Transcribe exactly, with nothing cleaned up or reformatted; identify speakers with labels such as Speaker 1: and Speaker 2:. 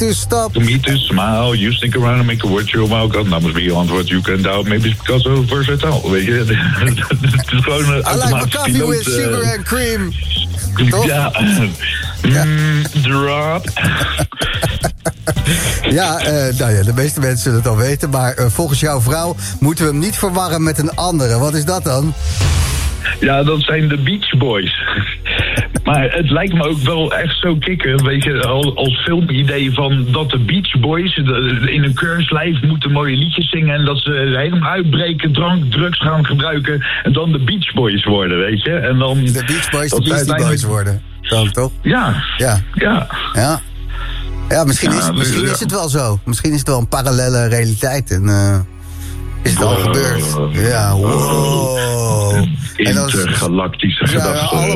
Speaker 1: to stop.
Speaker 2: To me to smile, you stick around and make a word your mouth. God, that must be on what you can doubt. Maybe it's because of versatile. Weet je, het is gewoon een
Speaker 1: I like my coffee
Speaker 2: piloot,
Speaker 1: with sugar
Speaker 2: uh,
Speaker 1: and cream.
Speaker 2: Toch? Ja.
Speaker 1: Ja.
Speaker 2: Mm, drop.
Speaker 1: Ja, uh, nou ja, de meeste mensen zullen het al weten. Maar uh, volgens jouw vrouw moeten we hem niet verwarren met een andere. Wat is dat dan?
Speaker 2: Ja, dat zijn de Beach Boys. Maar het lijkt me ook wel echt zo kicken, weet je, als filmidee van dat de Beach Boys in een keurslijf moeten mooie liedjes zingen en dat ze helemaal uitbreken, drank, drugs gaan gebruiken en dan de Beach Boys worden, weet je. En dan
Speaker 1: de Beach Boys de Beastie uiteindelijk... Boys worden, dan toch?
Speaker 2: Ja.
Speaker 1: Ja.
Speaker 2: Ja.
Speaker 1: Ja, ja misschien,
Speaker 2: ja,
Speaker 1: is, misschien
Speaker 2: dus,
Speaker 1: is het wel zo. Misschien is het wel een parallele realiteit en... Uh... Is het al
Speaker 2: wow.
Speaker 1: gebeurd? Ja, wow.
Speaker 2: Intergalactische
Speaker 1: ja,
Speaker 2: gedachten.